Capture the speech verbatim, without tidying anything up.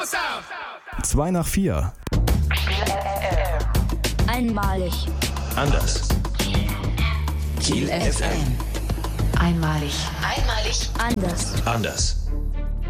Zwei nach vier. Einmalig. Anders. Kiel F M. Einmalig. Einmalig. Anders. Anders.